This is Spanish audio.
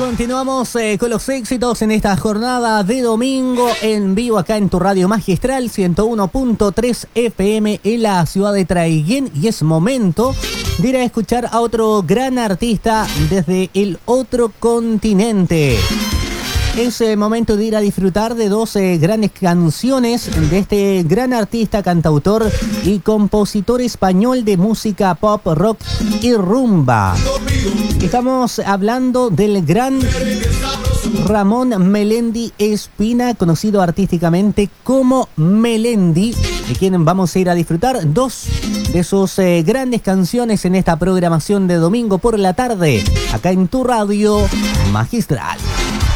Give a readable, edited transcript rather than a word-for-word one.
Continuamos con los éxitos en esta jornada de domingo en vivo acá en tu radio magistral 101.3 FM en la ciudad de Traiguén, y es momento de ir a escuchar a otro gran artista desde el otro continente. Es momento de ir a disfrutar de dos grandes canciones de este gran artista, cantautor y compositor español de música pop, rock y rumba. Estamos hablando del gran Ramón Melendi Espina, conocido artísticamente como Melendi, de quien vamos a ir a disfrutar dos de sus grandes canciones en esta programación de domingo por la tarde, acá en tu radio magistral.